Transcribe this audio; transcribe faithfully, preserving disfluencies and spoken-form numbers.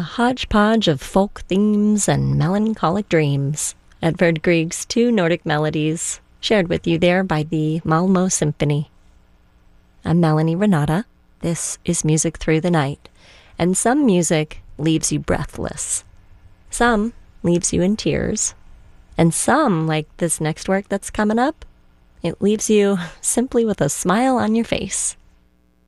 hodgepodge of folk themes and melancholic dreams. Edvard Grieg's two Nordic melodies, shared with you there by the Malmo Symphony. I'm Melanie Renata. This is Music Through the Night, and some music leaves you breathless. Some leaves you in tears, and some, like this next work that's coming up, it leaves you simply with a smile on your face.